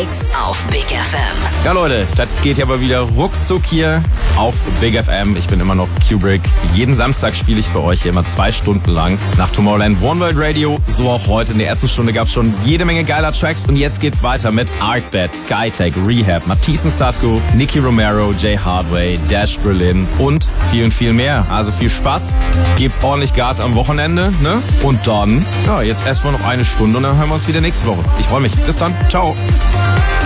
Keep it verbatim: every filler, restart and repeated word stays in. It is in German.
Mix auf Big F M. Ja Leute, das geht ja aber wieder ruckzuck hier auf Big F M. Ich bin immer noch Kubrick. Jeden Samstag spiele ich für euch hier immer zwei Stunden lang nach Tomorrowland One World Radio. So auch heute. In der ersten Stunde gab es schon jede Menge geiler Tracks und jetzt geht's weiter mit Arcbet, Skytech, Rehab, Matthias Sadko, Nicky Romero, Jay Hardway, Dash Berlin und viel und viel mehr. Also viel Spaß, gebt ordentlich Gas am Wochenende, ne? Und dann, ja, jetzt erstmal noch eine Stunde und dann hören wir uns wieder nächste Woche. Ich freue mich. Bis dann. Ciao.